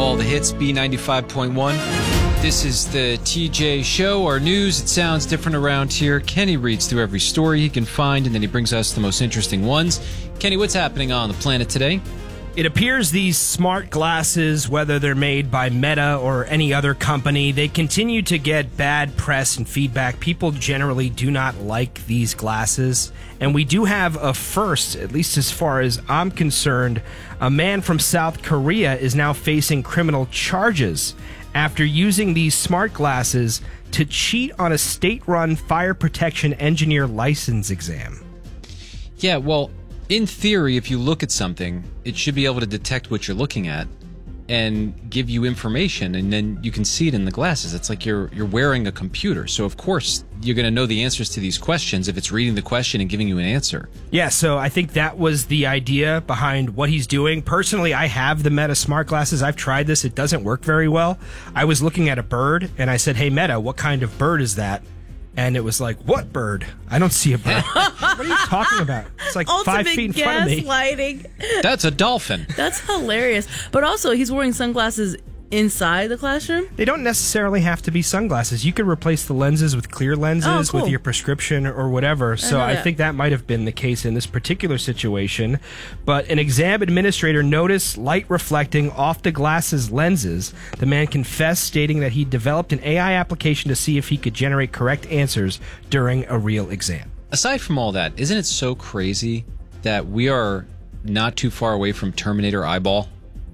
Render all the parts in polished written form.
All the hits, B95.1. This is the TJ Show, our news. It sounds different around here. Kenny reads through every story he can find, and then he brings us the most interesting ones. Kenny, what's happening on the planet today? It appears these smart glasses, whether they're made by Meta or any other company, they continue to get bad press and feedback. People generally do not like these glasses. And we do have a first, at least as far as I'm concerned. A man from South Korea is now facing criminal charges after using these smart glasses to cheat on a state-run fire protection engineer license exam. Yeah, well, in theory, if you look at something, it should be able to detect what you're looking at and give you information, and then you can see it in the glasses. It's like you're wearing a computer. So, of course, you're going to know the answers to these questions if it's reading the question and giving you an answer. Yeah, so I think that was the idea behind what he's doing. Personally, I have the Meta smart glasses. I've tried this. It doesn't work very well. I was looking at a bird, and I said, "Hey, Meta, what kind of bird is that?" And it was like, "What bird? I don't see a bird." What are you talking about? It's like Ultimate 5 feet in front of me. gaslighting. That's a dolphin. That's hilarious. But also, he's wearing sunglasses inside the classroom? They don't necessarily have to be sunglasses. You could replace the lenses with clear lenses cool. with your prescription or whatever. So I think that might have been the case in this particular situation. But an exam administrator noticed light reflecting off the glasses lenses. The man confessed, stating that he developed an AI application to see if he could generate correct answers during a real exam. Aside from all that, isn't it so crazy that we are not too far away from Terminator eyeball?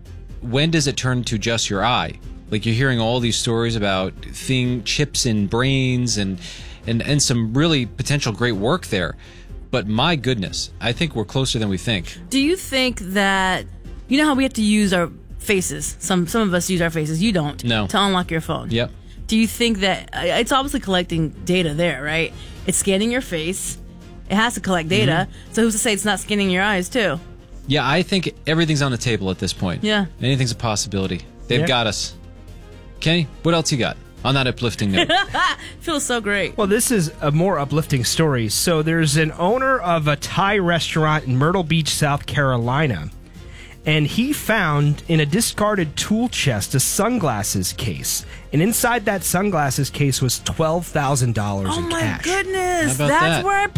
When does it turn to just your eye? Like, you're hearing all these stories about chips in brains and some really potential great work there. But my goodness, I think we're closer than we think. Do you think that, you know how we have to use our faces? Some of us use our faces. You don't. No. To unlock your phone. Yep. Do you think that, it's obviously collecting data there, right? It's scanning your face. It has to collect data. Mm-hmm. So who's to say it's not scanning your eyes too? Yeah, I think everything's on the table at this point. Yeah. Anything's a possibility. They've got us. Kenny, what else you got on that uplifting note? Feels so great. Well, this is a more uplifting story. So there's an owner of a Thai restaurant in Myrtle Beach, South Carolina, and he found in a discarded tool chest a sunglasses case. And inside that sunglasses case was $12,000 in cash. Oh my goodness. How about That's that? where I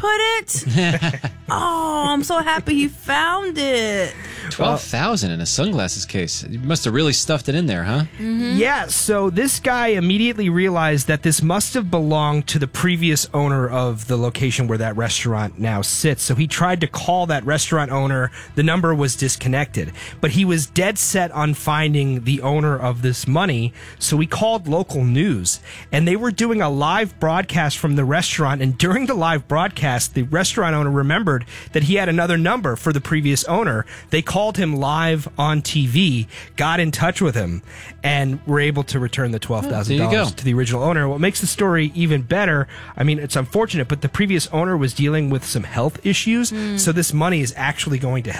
put it? Oh, I'm so happy he found it. $12,000 in a sunglasses case. You must have really stuffed it in there, huh? Mm-hmm. Yeah, so this guy immediately realized that this must have belonged to the previous owner of the location where that restaurant now sits. So he tried to call that restaurant owner. The number was disconnected. But he was dead set on finding the owner of this money, so he called local news. And they were doing a live broadcast from the restaurant, and during the live broadcast, the restaurant owner remembered that he had another number for the previous owner. They called him live on TV, got in touch with him, and were able to return the $12,000 to the original owner. What makes the story even better, I mean, it's unfortunate, but the previous owner was dealing with some health issues, so this money is actually going to help